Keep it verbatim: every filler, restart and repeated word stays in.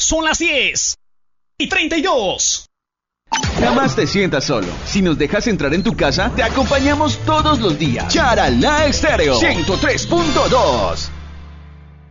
Son las diez y treinta y dos. Jamás te sientas solo. Si nos dejas entrar en tu casa, te acompañamos todos los días. Charalá Estéreo ciento tres punto dos.